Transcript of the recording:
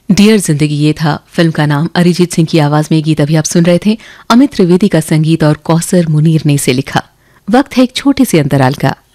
Dear जिंदगी ये था फिल्म का नाम। अरिजीत सिंह की आवाज में गीत अभी आप सुन रहे थे। अमित त्रिवेदी का संगीत और कौसर मुनीर ने इसे लिखा। वक्त है एक छोटे से अंतराल का।